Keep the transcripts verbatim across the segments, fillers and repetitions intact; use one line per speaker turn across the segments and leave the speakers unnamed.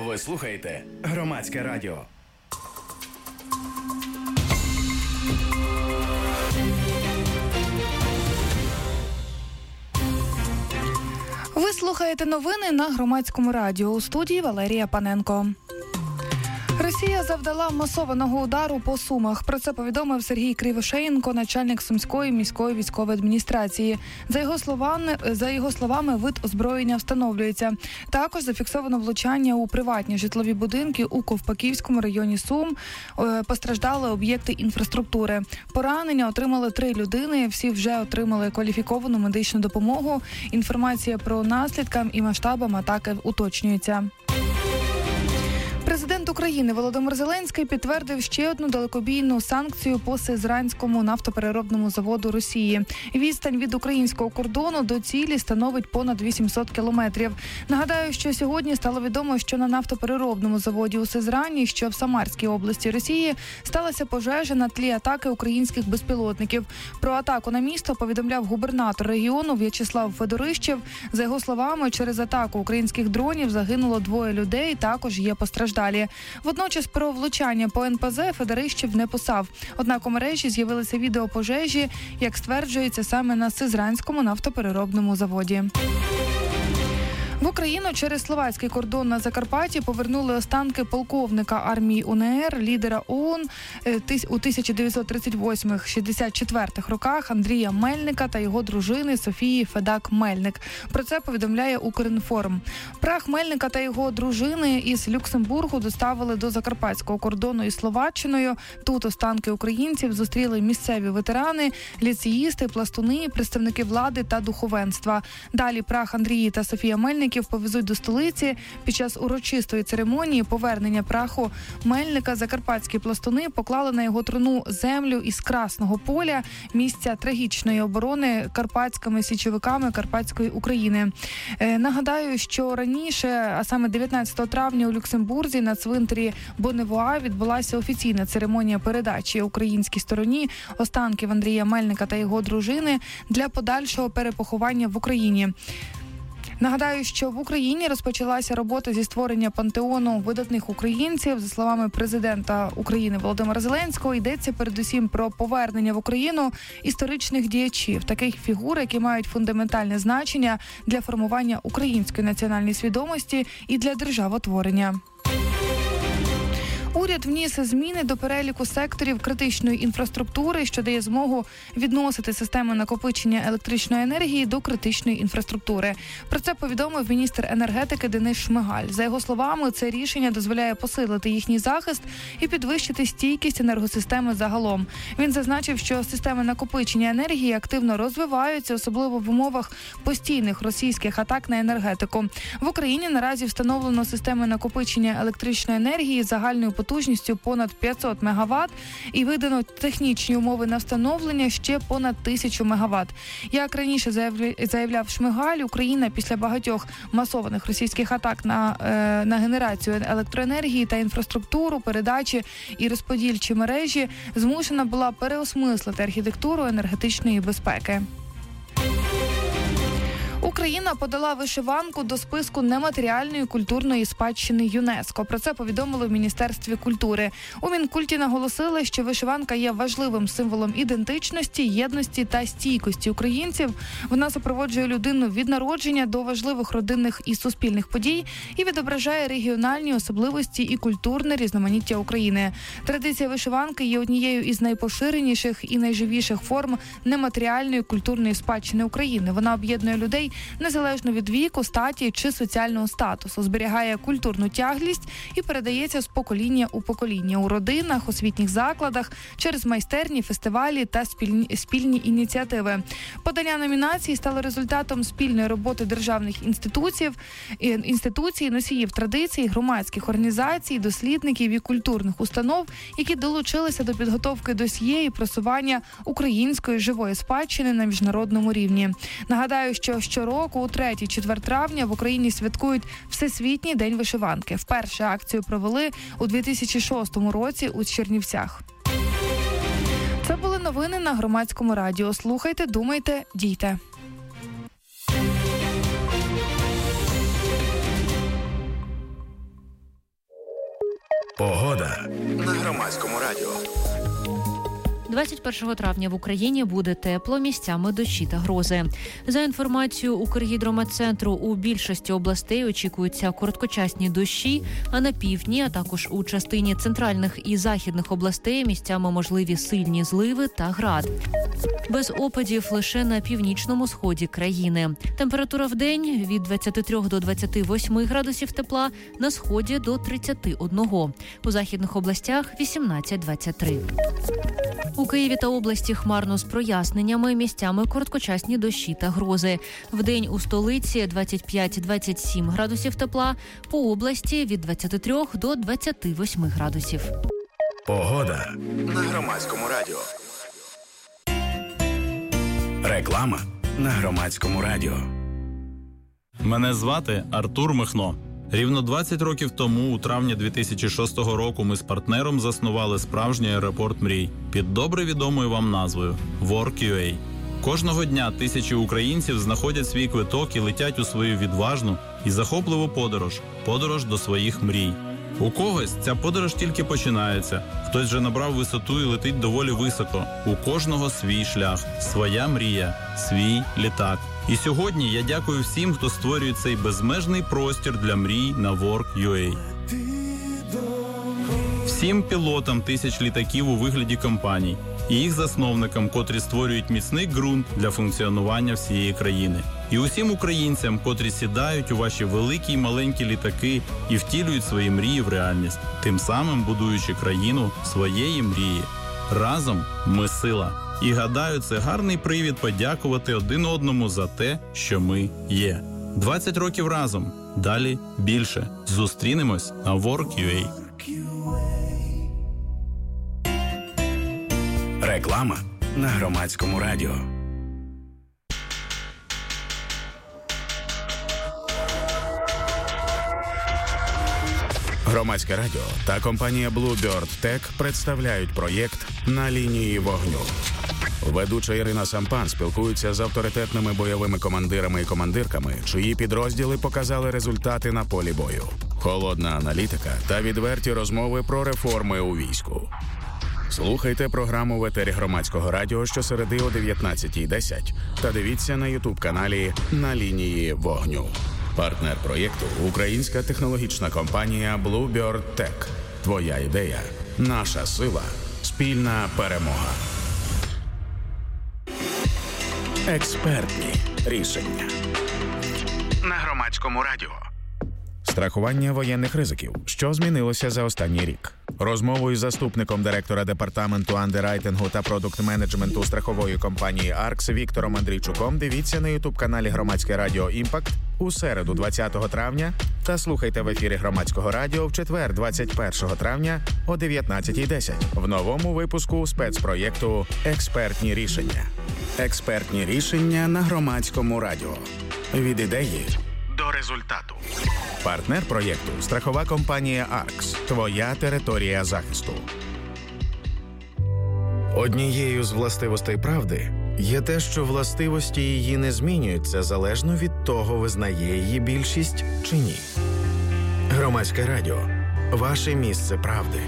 Ви слухаєте Громадське радіо.
Ви слухаєте новини на Громадському радіо. У студії Валерія Паненко. Росія завдала масованого удару по Сумах. Про це повідомив Сергій Кривошеєнко, начальник Сумської міської військової адміністрації. За його словами, за його словами, вид озброєння встановлюється. Також зафіксовано влучання у приватні житлові будинки у Ковпаківському районі Сум. Постраждали об'єкти інфраструктури. Поранення отримали три людини. Всі вже отримали кваліфіковану медичну допомогу. Інформація про наслідки і масштабам атаки уточнюється. Президент України Володимир Зеленський підтвердив ще одну далекобійну санкцію по Сизранському нафтопереробному заводу Росії. Відстань від українського кордону до цілі становить понад вісімсот кілометрів. Нагадаю, що сьогодні стало відомо, що на нафтопереробному заводі у Сизрані, що в Самарській області Росії, сталася пожежа на тлі атаки українських безпілотників. Про атаку на місто повідомляв губернатор регіону В'ячеслав Федорищев. За його словами, через атаку українських дронів загинуло двоє людей, також є постраждалі. Водночас про влучання по ен пе зе Федорищев не писав. Однак у мережі з'явилися відео пожежі, як стверджується, саме на Сизранському нафтопереробному заводі. В Україну через словацький кордон на Закарпатті повернули останки полковника армії у ен е ер, лідера о о ен у тисяча дев'ятсот тридцять восьмих - шістдесят четвертих роках Андрія Мельника та його дружини Софії Федак-Мельник. Про це повідомляє Укрінформ. Прах Мельника та його дружини із Люксембургу доставили до закарпатського кордону із Словаччиною. Тут останки українців зустріли місцеві ветерани, ліцеїсти, пластуни, представники влади та духовенства. Далі прах Андрії та Софія Мельник повезуть до столиці. Під час урочистої церемонії повернення праху Мельника закарпатські пластуни поклали на його труну землю із Красного поля, місця трагічної оборони карпатськими січовиками Карпатської України. Е, нагадаю, що раніше, а саме дев'ятнадцятого травня у Люксембурзі на цвинтарі Бонневуа відбулася офіційна церемонія передачі українській стороні останків Андрія Мельника та його дружини для подальшого перепоховання в Україні. Нагадаю, що в Україні розпочалася робота зі створення пантеону видатних українців. За словами президента України Володимира Зеленського, йдеться передусім про повернення в Україну історичних діячів, таких фігур, які мають фундаментальне значення для формування української національної свідомості і для державотворення. Уряд вніс зміни до переліку секторів критичної інфраструктури, що дає змогу відносити системи накопичення електричної енергії до критичної інфраструктури. Про це повідомив міністр енергетики Денис Шмигаль. За його словами, це рішення дозволяє посилити їхній захист і підвищити стійкість енергосистеми загалом. Він зазначив, що системи накопичення енергії активно розвиваються, особливо в умовах постійних російських атак на енергетику. В Україні наразі встановлено системи накопичення електричної енергії загальною потужністю понад п'ятсот мегаватт і видано технічні умови на встановлення ще понад тисячу мегаватт. Як раніше заявляв Шмигаль, Україна після багатьох масованих російських атак на, е, на генерацію електроенергії та інфраструктуру, передачі і розподільчі мережі змушена була переосмислити архітектуру енергетичної безпеки. Україна подала вишиванку до списку нематеріальної культурної спадщини ЮНЕСКО. Про це повідомили в Міністерстві культури. У Мінкульті наголосили, що вишиванка є важливим символом ідентичності, єдності та стійкості українців. Вона супроводжує людину від народження до важливих родинних і суспільних подій і відображає регіональні особливості і культурне різноманіття України. Традиція вишиванки є однією із найпоширеніших і найживіших форм нематеріальної культурної спадщини України. Вона об'єднує людей незалежно від віку, статі чи соціального статусу, зберігає культурну тяглість і передається з покоління у покоління у родинах, освітніх закладах, через майстерні, фестивалі та спільні, спільні ініціативи. Подання номінації стало результатом спільної роботи державних інституцій, інституцій, носіїв традицій, громадських організацій, дослідників і культурних установ, які долучилися до підготовки досьє і просування української живої спадщини на міжнародному рівні. Нагадаю, що щороку у третє-четверте травня в Україні святкують Всесвітній день вишиванки. Вперше акцію провели у дві тисячі шостому році у Чернівцях. Це були новини на Громадському радіо. Слухайте, думайте, дійте.
Погода на Громадському радіо.
двадцять першого травня в Україні буде тепло, місцями дощі та грози. За інформацією Укргідрометцентру, у більшості областей очікуються короткочасні дощі, а на півдні, а також у частині центральних і західних областей місцями можливі сильні зливи та град. Без опадів лише на північному сході країни. Температура в день від двадцяти трьох до двадцяти восьми градусів тепла, на сході до тридцяти одного. У західних областях вісімнадцять - двадцять три. У Києві та області хмарно з проясненнями, місцями короткочасні дощі та грози. Вдень у столиці двадцять п'ять - двадцять сім градусів тепла, по області від двадцяти трьох до двадцяти восьми градусів.
Погода на Громадському радіо. Реклама на Громадському радіо.
Мене звати Артур Михно. Рівно двадцять років тому, у травні дві тисячі шостого року, ми з партнером заснували справжній аеропорт мрій під добре відомою вам назвою WorkUA. Кожного дня тисячі українців знаходять свій квиток і летять у свою відважну і захопливу подорож – подорож до своїх мрій. У когось ця подорож тільки починається, хтось вже набрав висоту і летить доволі високо. У кожного свій шлях, своя мрія, свій літак. І сьогодні я дякую всім, хто створює цей безмежний простір для мрій на WorkUA. Всім пілотам тисяч літаків у вигляді компаній і їх засновникам, котрі створюють міцний ґрунт для функціонування всієї країни. І усім українцям, котрі сідають у ваші великі й маленькі літаки і втілюють свої мрії в реальність, тим самим будуючи країну своєї мрії. Разом ми сила. І гадаю, це гарний привід подякувати один одному за те, що ми є. двадцять років разом. Далі більше. Зустрінемось на WorkUA.
Реклама на Громадському радіо. Громадське радіо та компанія Bluebird Tech представляють проєкт «На лінії вогню». Ведуча Ірина Сампан спілкується з авторитетними бойовими командирами і командирками, чиї підрозділи показали результати на полі бою. Холодна аналітика та відверті розмови про реформи у війську. Слухайте програму в етері Громадського радіо щосереди о дев'ятнадцятій десять та дивіться на ютуб-каналі «На лінії вогню». Партнер проєкту – українська технологічна компанія Bluebird Tech. Твоя ідея – наша сила, спільна перемога. Експертні рішення на Громадському радіо. Страхування воєнних ризиків. Що змінилося за останній рік? Розмову із заступником директора департаменту андеррайтингу та продукт-менеджменту страхової компанії «Аркс» Віктором Андрійчуком дивіться на ютуб-каналі Громадське радіо «Імпакт» у середу двадцятого травня та слухайте в ефірі Громадського радіо в четвер двадцять першого травня о дев'ятнадцятій десять в новому випуску спецпроєкту «Експертні рішення». Експертні рішення на Громадському радіо. Від ідеї до результату. Партнер проєкту – страхова компанія «Аркс». Твоя територія захисту. Однією з властивостей правди є те, що властивості її не змінюються залежно від того, визнає її більшість чи ні. Громадське радіо. Ваше місце правди.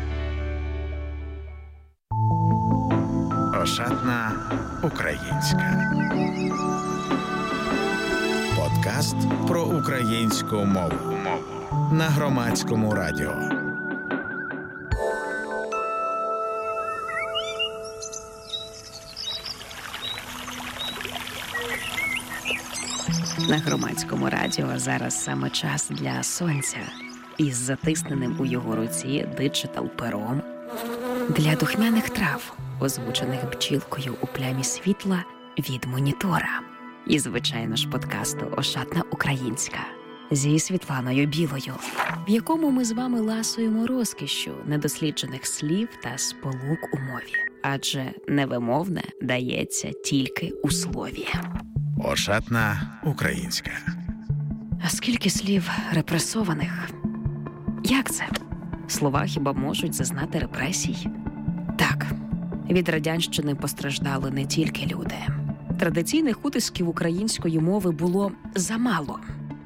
Ошатна українська. Подкаст про українську мову на Громадському радіо.
На Громадському радіо зараз саме час для сонця із затисненим у його руці диджитал-пером, для духмяних трав, озвучених бджілкою у плямі світла від монітора. І, звичайно ж, подкасту «Ошатна українська» зі Світланою Білою, в якому ми з вами ласуємо розкішшю недосліджених слів та сполук у мові. Адже невимовне дається тільки у слові.
Ошатна українська.
А скільки слів репресованих? Як це? Слова хіба можуть зазнати репресій? Так, від радянщини постраждали не тільки люди. Традиційних утисків української мови було замало.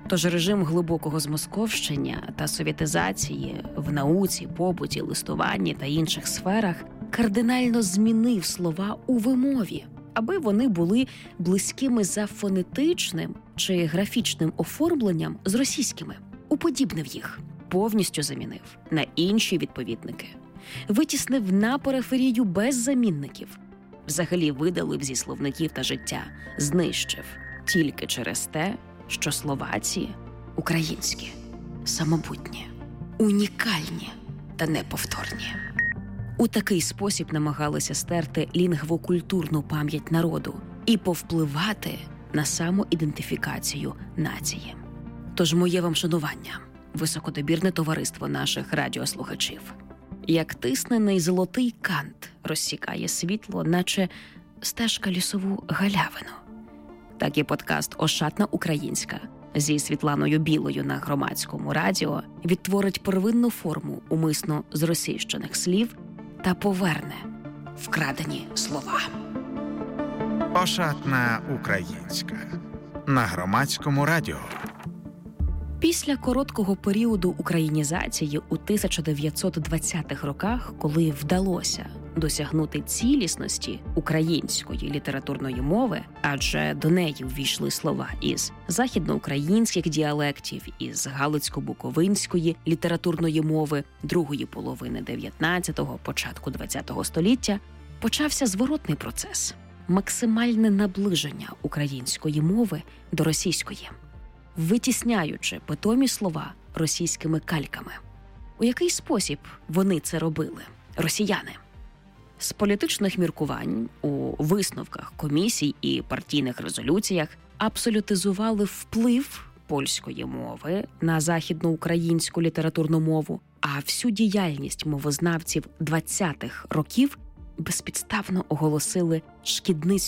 Тож режим глибокого змосковщення та совєтизації в науці, побуті, листуванні та інших сферах кардинально змінив слова у вимові, аби вони були близькими за фонетичним чи графічним оформленням з російськими. Уподібнив їх, повністю замінив на інші відповідники, витіснив на периферію без замінників, взагалі видалив зі словників та життя, знищив тільки через те, що слова ці українські, самобутні, унікальні та неповторні. У такий спосіб намагалися стерти лінгвокультурну пам'ять народу і повпливати на самоідентифікацію нації. Тож моє вам шанування, високодобірне товариство наших радіослухачів. Як тиснений золотий кант розсікає світло, наче стежка лісову галявину. Так і подкаст «Ошатна українська» зі Світланою Білою на Громадському радіо відтворить первинну форму умисно зросійщених слів та поверне вкрадені слова.
«Ошатна українська» на Громадському радіо.
Після короткого періоду українізації у тисяча дев'ятсот двадцятих роках, коли вдалося досягнути цілісності української літературної мови, адже до неї ввійшли слова із західноукраїнських діалектів, із галицько-буковинської літературної мови другої половини дев'ятнадцятого, початку двадцятого століття, почався зворотний процес – максимальне наближення української мови до російської, витісняючи питомі слова російськими кальками. У який спосіб вони це робили, росіяни? З політичних міркувань у висновках комісій і партійних резолюціях абсолютизували вплив польської мови на західноукраїнську літературну мову, а всю діяльність мовознавців двадцятих років безпідставно оголосили шкідницькою